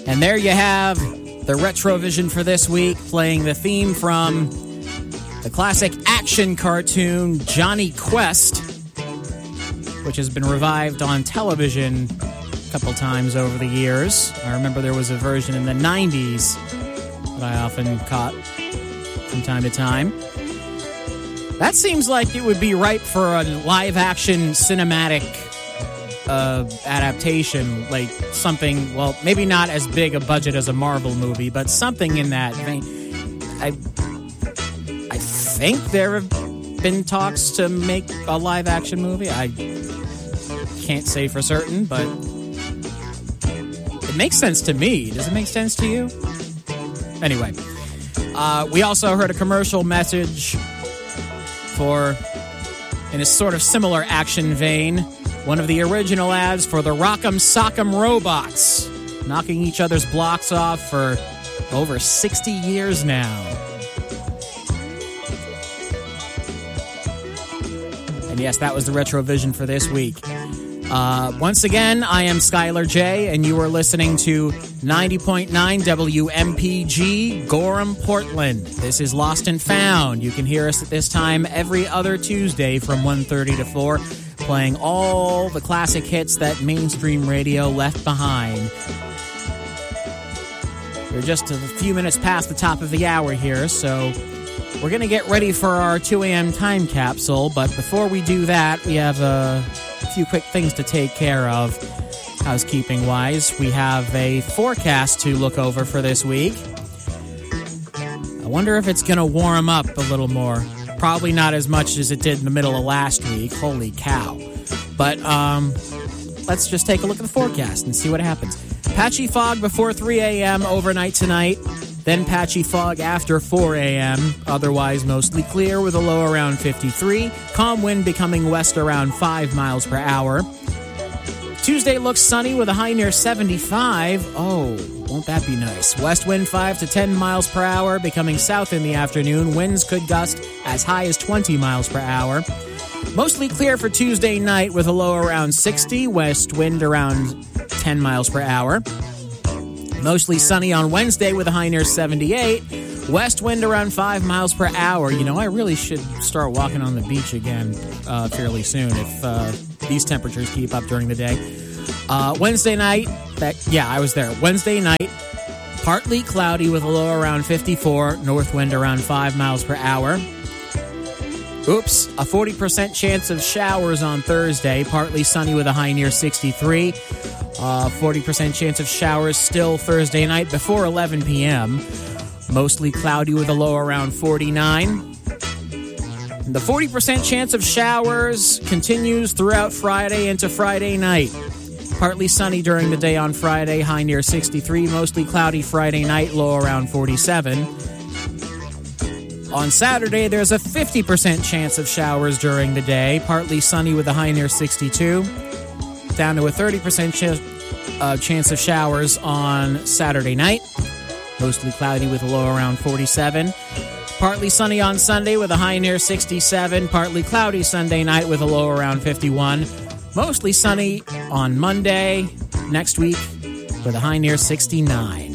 And there you have the Retrovision for this week, playing the theme from the classic action cartoon Johnny Quest, which has been revived on television a couple times over the years. I remember there was a version in the 90s that I often caught from time to time. That seems like it would be ripe for a live-action cinematic adaptation, like something, well, maybe not as big a budget as a Marvel movie, but something in that vein. I think there have been talks to make a live-action movie. I can't say for certain, but it makes sense to me. Does it make sense to you? Anyway, we also heard a commercial message for, in a sort of similar action vein, one of the original ads for the Rock'em Sock'em Robots, knocking each other's blocks off for over 60 years now. And yes, that was the Retrovision for this week. Once again, I am Skylar J, and you are listening to 90.9 WMPG, Gorham, Portland. This is Lost and Found. You can hear us at this time every other Tuesday from 1:30 to 4, playing all the classic hits that mainstream radio left behind. We're just a few minutes past the top of the hour here, so we're going to get ready for our 2 a.m. time capsule, but before we do that, we have a few quick things to take care of, housekeeping-wise. We have a forecast to look over for this week. I wonder if it's going to warm up a little more. Probably not as much as it did in the middle of last week. Holy cow. But let's just take a look at the forecast and see what happens. Patchy fog before 3 a.m. overnight tonight. Then patchy fog after 4 a.m. Otherwise mostly clear with a low around 53. Calm wind becoming west around 5 miles per hour. Tuesday looks sunny with a high near 75. Oh, won't that be nice? West wind 5 to 10 miles per hour, becoming south in the afternoon. Winds could gust as high as 20 miles per hour. Mostly clear for Tuesday night with a low around 60. West wind around 10 miles per hour. Mostly sunny on Wednesday with a high near 78. West wind around 5 miles per hour. You know, I really should start walking on the beach again fairly soon if these temperatures keep up during the day. Wednesday night, I was there. Wednesday night, partly cloudy with a low around 54. North wind around 5 miles per hour. Oops, a 40% chance of showers on Thursday. Partly sunny with a high near 63. 40% chance of showers still Thursday night before 11 p.m. Mostly cloudy with a low around 49. The 40% chance of showers continues throughout Friday into Friday night. Partly sunny during the day on Friday, high near 63. Mostly cloudy Friday night, low around 47. On Saturday, there's a 50% chance of showers during the day. Partly sunny with a high near 62. Down to a 30% chance of showers on Saturday night. Mostly cloudy with a low around 47. Partly sunny on Sunday with a high near 67. Partly cloudy Sunday night with a low around 51. Mostly sunny on Monday next week with a high near 69.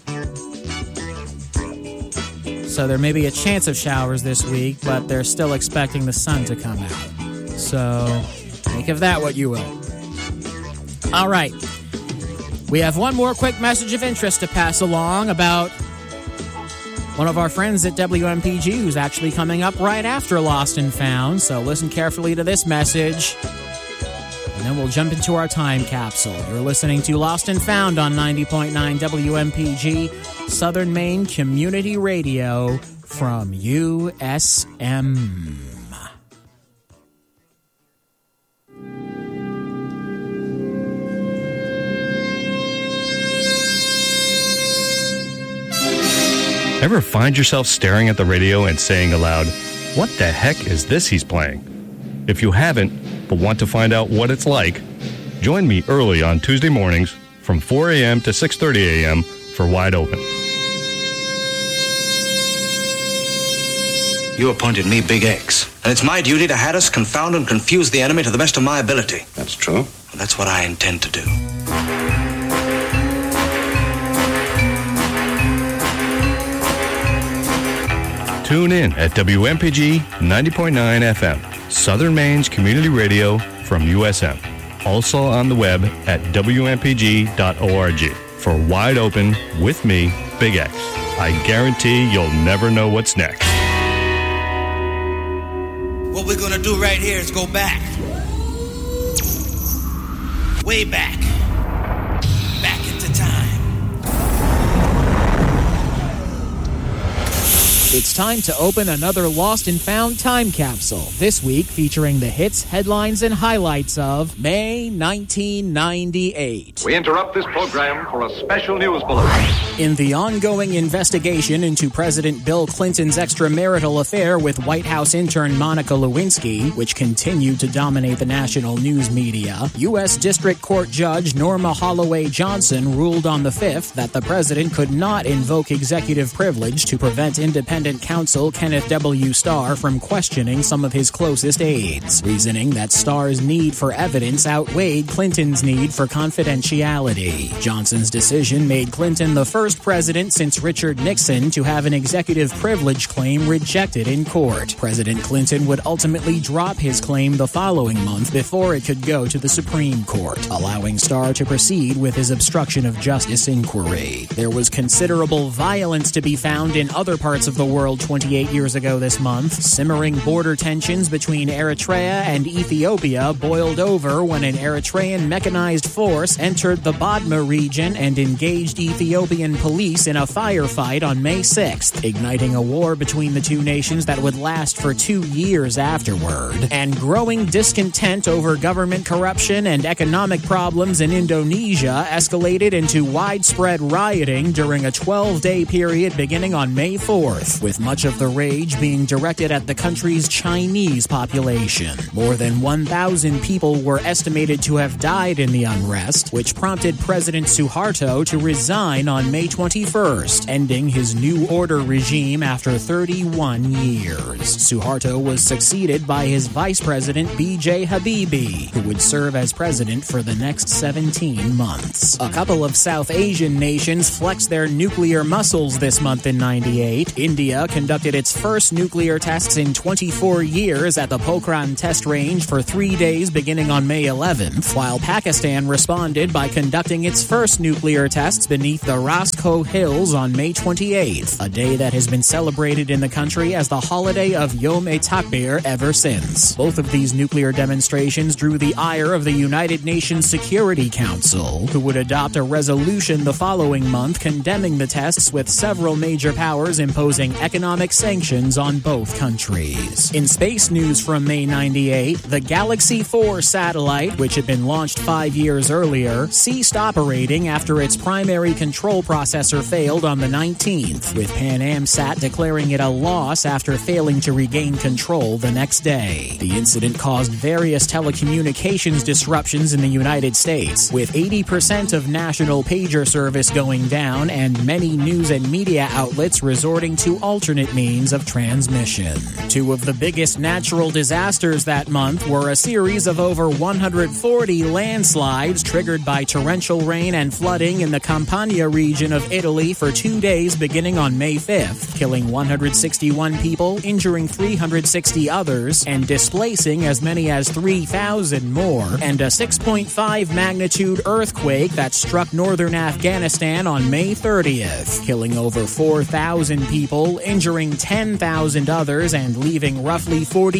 So there may be a chance of showers this week, but they're still expecting the sun to come out. So make of that what you will. All right. We have one more quick message of interest to pass along about one of our friends at WMPG who's actually coming up right after Lost and Found. So listen carefully to this message, and then we'll jump into our time capsule. You're listening to Lost and Found on 90.9 WMPG, Southern Maine Community Radio from USM. Ever find yourself staring at the radio and saying aloud, "What the heck is this he's playing?" If you haven't, but want to find out what it's like, join me early on Tuesday mornings from 4 a.m. to 6:30 a.m. for Wide Open. You appointed me Big X, and it's my duty to harass, confound, and confuse the enemy to the best of my ability. That's true. And that's what I intend to do. Tune in at WMPG 90.9 FM, Southern Maine's community radio from USM. Also on the web at WMPG.org for Wide Open with me, Big X. I guarantee you'll never know what's next. What we're gonna do right here is go back. Way back. Back into time. It's time to open another Lost and Found time capsule. This week featuring the hits, headlines, and highlights of May 1998. We interrupt this program for a special news bulletin. In the ongoing investigation into President Bill Clinton's extramarital affair with White House intern Monica Lewinsky, which continued to dominate the national news media, U.S. District Court Judge Norma Holloway Johnson ruled on the 5th that the president could not invoke executive privilege to prevent independent counsel Kenneth W. Starr from questioning some of his closest aides, reasoning that Starr's need for evidence outweighed Clinton's need for confidentiality. Johnson's decision made Clinton the first president since Richard Nixon to have an executive privilege claim rejected in court. President Clinton would ultimately drop his claim the following month before it could go to the Supreme Court, allowing Starr to proceed with his obstruction of justice inquiry. There was considerable violence to be found in other parts of the world 28 years ago this month. Simmering border tensions between Eritrea and Ethiopia boiled over when an Eritrean mechanized force entered the Badme region and engaged Ethiopian police in a firefight on May 6th, igniting a war between the two nations that would last for 2 years afterward. And growing discontent over government corruption and economic problems in Indonesia escalated into widespread rioting during a 12-day period beginning on May 4th, with much of the rage being directed at the country's Chinese population. More than 1,000 people were estimated to have died in the unrest, which prompted President Suharto to resign on May 21st, ending his New Order regime after 31 years. Suharto was succeeded by his vice president, B.J. Habibie, who would serve as president for the next 17 months. A couple of South Asian nations flexed their nuclear muscles this month in '98. India conducted its first nuclear tests in 24 years at the Pokhran test range for 3 days beginning on May 11th, while Pakistan responded by conducting its first nuclear tests beneath the Roscoe Hills on May 28th, a day that has been celebrated in the country as the holiday of Yom-e-Takbir ever since. Both of these nuclear demonstrations drew the ire of the United Nations Security Council, who would adopt a resolution the following month condemning the tests, with several major powers imposing economic sanctions on both countries. In space news from May 98, the Galaxy 4 satellite, which had been launched 5 years earlier, ceased operating after its primary control processor failed on the 19th, with Pan Am Sat declaring it a loss after failing to regain control the next day. The incident caused various telecommunications disruptions in the United States, with 80% of national pager service going down and many news and media outlets resorting to alternate means of transmission. Two of the biggest natural disasters that month were a series of over 140 landslides triggered by torrential rain and flooding in the Campania region of Italy for 2 days beginning on May 5th, killing 161 people, injuring 360 others, and displacing as many as 3,000 more, and a 6.5 magnitude earthquake that struck northern Afghanistan on May 30th, killing over 4,000 people, injuring 10,000 others, and leaving roughly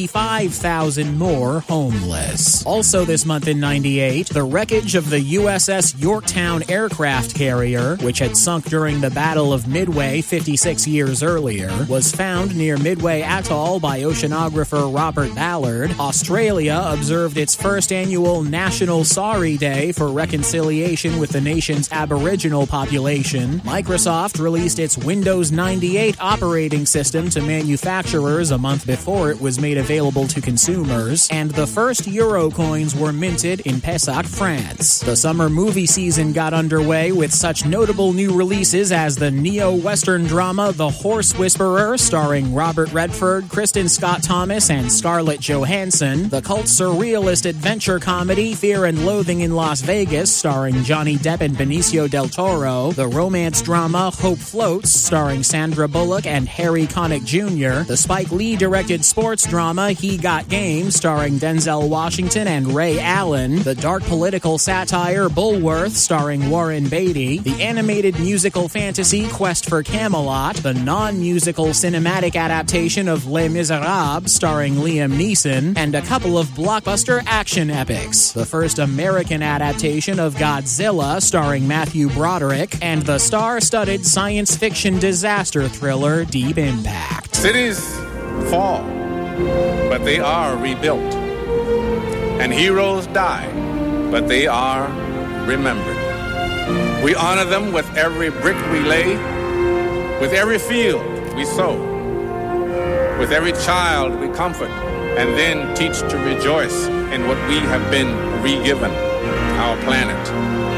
45,000 more homeless. Also this month in '98, the wreckage of the USS Yorktown aircraft carrier, which had sunk during the Battle of Midway 56 years earlier, was found near Midway Atoll by oceanographer Robert Ballard. Australia observed its first annual National Sorry Day for reconciliation with the nation's Aboriginal population. Microsoft released its Windows 98 operating system to manufacturers a month before it was made available to consumers, and the first Euro coins were minted in Pessac, France. The summer movie season got underway with such notable new releases as the neo-Western drama The Horse Whisperer, starring Robert Redford, Kristen Scott Thomas, and Scarlett Johansson, the cult surrealist adventure comedy Fear and Loathing in Las Vegas, starring Johnny Depp and Benicio del Toro, the romance drama Hope Floats, starring Sandra Bullock and Harry Connick Jr., the Spike Lee-directed sports drama He Got Game, starring Denzel Washington and Ray Allen, the dark political satire Bulworth, starring Warren Beatty, the animated musical fantasy Quest for Camelot, the non-musical cinematic adaptation of Les Miserables, starring Liam Neeson, and a couple of blockbuster action epics, the first American adaptation of Godzilla, starring Matthew Broderick, and the star-studded science fiction disaster thriller Deep Impact. Cities fall, but they are rebuilt. And heroes die, but they are remembered. We honor them with every brick we lay, with every field we sow, with every child we comfort, and then teach to rejoice in what we have been re-given, our planet,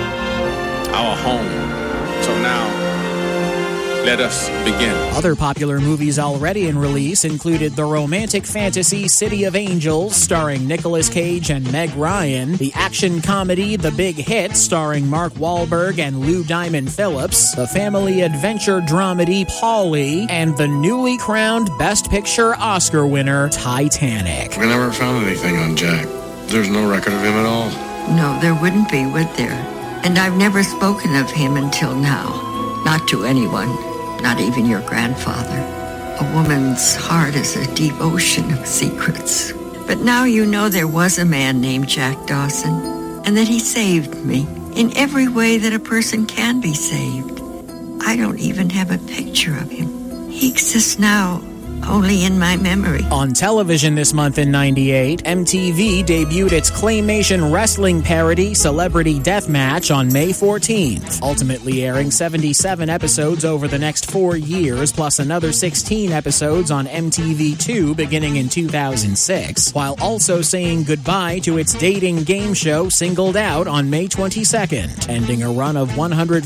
our home. So now, let us begin. Other popular movies already in release included the romantic fantasy City of Angels, starring Nicolas Cage and Meg Ryan, the action comedy The Big Hit, starring Mark Wahlberg and Lou Diamond Phillips, the family adventure dramedy Paulie, and the newly crowned Best Picture Oscar winner Titanic. We never found anything on Jack. There's no record of him at all. No, there wouldn't be, would there? And I've never spoken of him until now. Not to anyone. Not even your grandfather. A woman's heart is a deep ocean of secrets. But now you know there was a man named Jack Dawson, and that he saved me in every way that a person can be saved. I don't even have a picture of him. He exists now only in my memory. On television this month in '98, MTV debuted its claymation wrestling parody Celebrity Deathmatch on May 14th, ultimately airing 77 episodes over the next 4 years, plus another 16 episodes on MTV2 beginning in 2006, while also saying goodbye to its dating game show Singled Out on May 22nd, ending a run of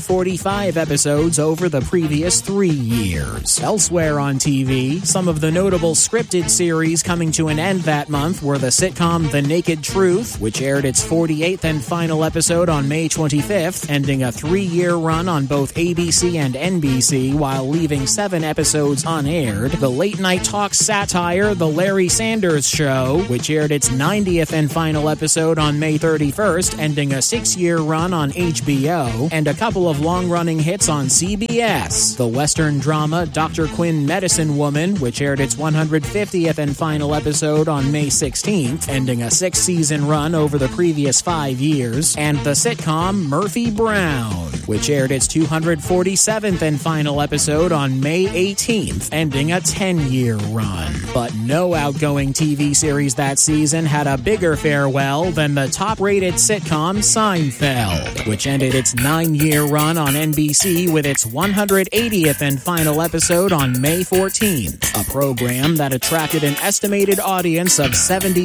145 episodes over the previous 3 years. Elsewhere on TV, some of the notable scripted series coming to an end that month were the sitcom The Naked Truth, which aired its 48th and final episode on May 25th, ending a 3-year run on both ABC and NBC while leaving 7 episodes unaired. The late-night talk satire The Larry Sanders Show, which aired its 90th and final episode on May 31st, ending a 6-year run on HBO, and a couple of long-running hits on CBS. The Western drama Dr. Quinn Medicine Woman, which aired its 150th and final episode on May 16th, ending a 6-season run over the previous 5 years, and the sitcom Murphy Brown, which aired its 247th and final episode on May 18th, ending a 10-year run. But no outgoing TV series that season had a bigger farewell than the top-rated sitcom Seinfeld, which ended its 9-year run on NBC with its 180th and final episode on May 14th, a program that attracted an estimated audience of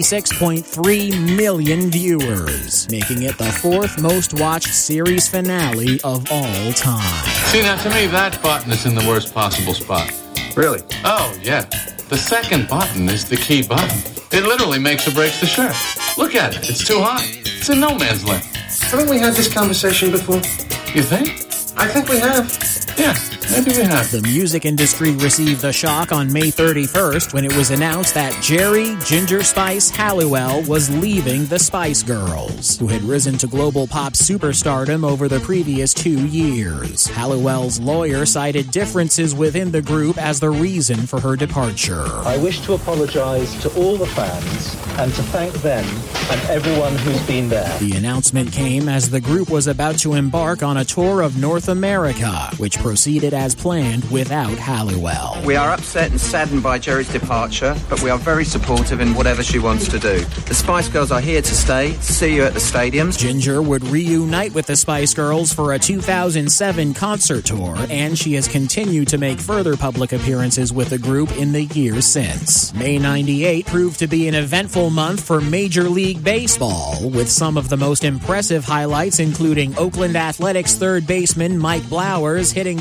76.3 million viewers, making it the 4th most watched series finale of all time. See, now to me, that button is in the worst possible spot. Really? Oh, yeah. The second button is the key button. It literally makes or breaks the shirt. Look at it. It's too high. It's in no man's land. Haven't we had this conversation before? You think? I think we have. Yeah, maybe we have. The music industry received the shock on May 31st when it was announced that Jerry Ginger Spice Halliwell was leaving the Spice Girls, who had risen to global pop superstardom over the previous 2 years. Halliwell's lawyer cited differences within the group as the reason for her departure. I wish to apologize to all the fans and to thank them and everyone who's been there. The announcement came as the group was about to embark on a tour of North America, which proceeded as planned without Halliwell. We are upset and saddened by Jerry's departure, but we are very supportive in whatever she wants to do. The Spice Girls are here to stay. See you at the stadiums. Ginger would reunite with the Spice Girls for a 2007 concert tour, and she has continued to make further public appearances with the group in the years since. May 98 proved to be an eventful month for Major League Baseball, with some of the most impressive highlights including Oakland Athletics third baseman Mike Blowers hitting for the Cy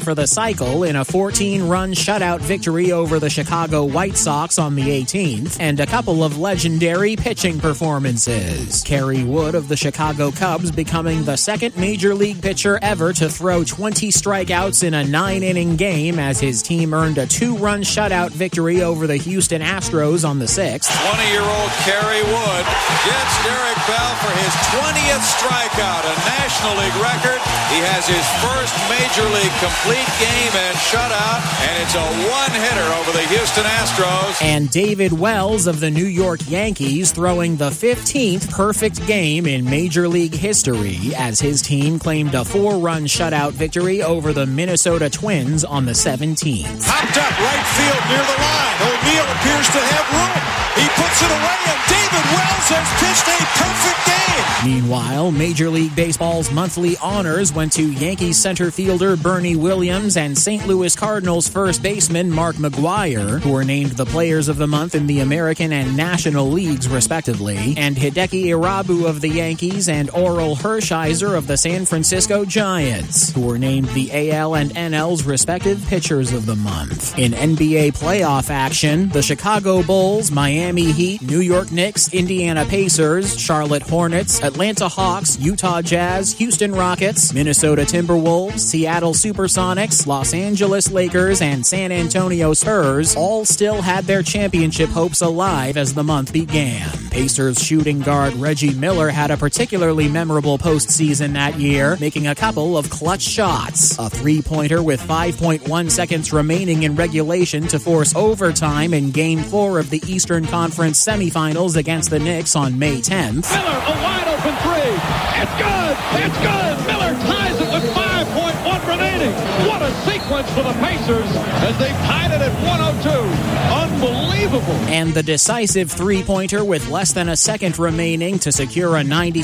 Keuchel in a 14-run shutout victory over the Chicago White Sox on the 18th, and a couple of legendary pitching performances. Kerry Wood of the Chicago Cubs becoming the second Major League pitcher ever to throw 20 strikeouts in a 9-inning game as his team earned a 2-run shutout victory over the Houston Astros on the 6th. 20-year-old Kerry Wood gets Derek Bell for his 20th strikeout, a National League record. He has his first Major League complete game and shutout, and it's a one-hitter over the Houston Astros. And David Wells of the New York Yankees throwing the 15th perfect game in Major League history as his team claimed a 4-run shutout victory over the Minnesota Twins on the 17th. Popped up right field near the line. O'Neill appears to have room. He puts it away, and David Wells has pitched a perfect game. Meanwhile, Major League Baseball's monthly honors went to Yankees center fielder Bernie Williams and St. Louis Cardinals first baseman Mark McGwire, who were named the Players of the Month in the American and National Leagues, respectively, and Hideki Irabu of the Yankees and Oral Hershiser of the San Francisco Giants, who were named the AL and NL's respective Pitchers of the Month. In NBA playoff action, the Chicago Bulls, Miami Heat, New York Knicks, Indiana Pacers, Charlotte Hornets, Atlanta Hawks, Utah Jazz, Houston Rockets, Minnesota Timberwolves, Seattle Supersonics, Los Angeles Lakers, and San Antonio Spurs all still had their championship hopes alive as the month began. Pacers shooting guard Reggie Miller had a particularly memorable postseason that year, making a couple of clutch shots. A three-pointer with 5.1 seconds remaining in regulation to force overtime in Game 4 of the Eastern Conference semifinals against the Knicks on May 10th. Miller, a wide-open three. It's good. It's good. Miller ties it with 5.1 remaining. What a sequence for the Pacers as they tied it at 102. Unbelievable. And the decisive three-pointer with less than a second remaining to secure a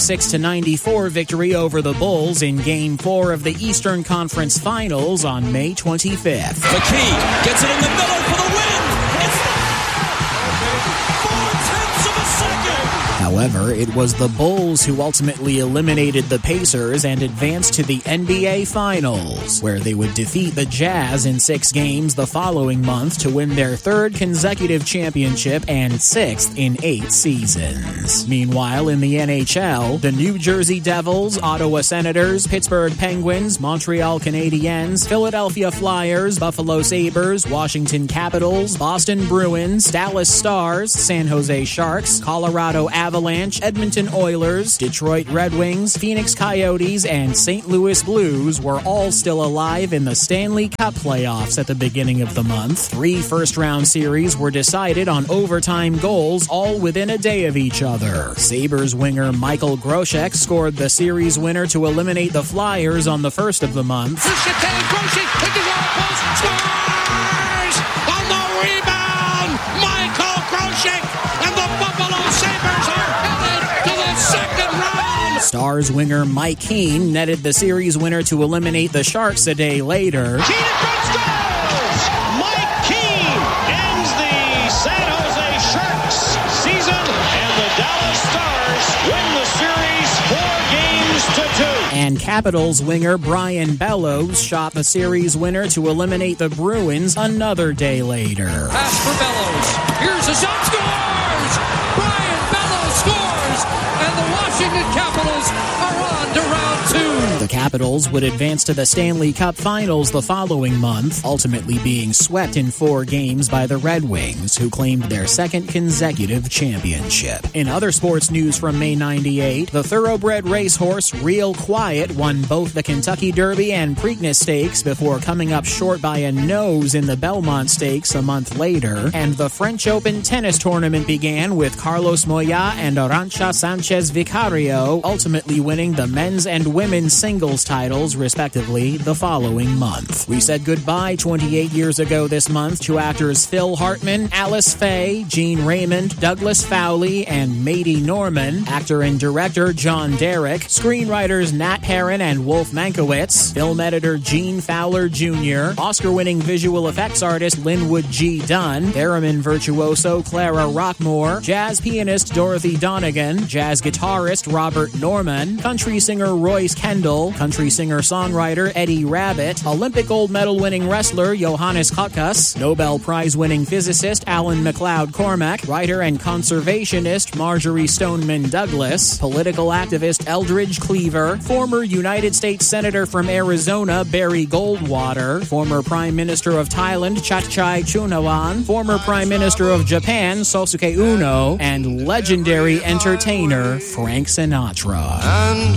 96-94 victory over the Bulls in Game 4 of the Eastern Conference Finals on May 25th. McKee gets it in the middle for the win. It's 4/10 of a second. However, it was the Bulls who ultimately eliminated the Pacers and advanced to the NBA Finals, where they would defeat the Jazz in 6 games the following month to win their 3rd consecutive championship and 6th in 8 seasons. Meanwhile, in the NHL, the New Jersey Devils, Ottawa Senators, Pittsburgh Penguins, Montreal Canadiens, Philadelphia Flyers, Buffalo Sabres, Washington Capitals, Boston Bruins, Dallas Stars, San Jose Sharks, Colorado Avalanche, Edmonton Oilers, Detroit Red Wings, Phoenix Coyotes, and St. Louis Blues were all still alive in the Stanley Cup playoffs at the beginning of the month. 3 first-round series were decided on overtime goals, all within a day of each other. Sabres winger Michael Grosek scored the series winner to eliminate the Flyers on the first of the month. Scores! On the rebound! Michael Grosek and the Buffalo Sabres are headed to the second round! Stars winger Mike Keane netted the series winner to eliminate the Sharks a day later. Keane scores! Mike Keane ends the San Jose Sharks season, and the Dallas Stars win the series 4-2. And Capitals winger Brian Bellows shot the series winner to eliminate the Bruins another day later. Pass for Bellows. Here's a shot. Scores! Brian Bellows scores! And the Washington Capitals are on to round 2. The Capitals would advance to the Stanley Cup Finals the following month, ultimately being swept in 4 games by the Red Wings, who claimed their 2nd consecutive championship. In other sports news from May 98, the thoroughbred racehorse Real Quiet won both the Kentucky Derby and Preakness Stakes before coming up short by a nose in the Belmont Stakes a month later, and the French Open tennis tournament began with Carlos Moya and Arantxa Sanchez Vicario ultimately winning the men's and women's singles titles, respectively, the following month. We said goodbye 28 years ago this month to actors Phil Hartman, Alice Faye, Gene Raymond, Douglas Fowley, and Mady Norman, actor and director John Derrick, screenwriters Nat Herron and Wolf Mankiewicz, film editor Gene Fowler Jr., Oscar-winning visual effects artist Linwood G. Dunn, theremin virtuoso Clara Rockmore, jazz pianist Dorothy Donegan, jazz guitarist Robert Norman, country singer singer Royce Kendall, country singer-songwriter Eddie Rabbitt, Olympic gold medal-winning wrestler Johannes Kokas, Nobel Prize-winning physicist Alan MacLeod Cormack, writer and conservationist Marjorie Stoneman Douglas, political activist Eldridge Cleaver, former United States Senator from Arizona Barry Goldwater, former Prime Minister of Thailand Chachai Chounawan, former Prime Minister of Japan Sosuke Uno, and legendary entertainer Frank Sinatra.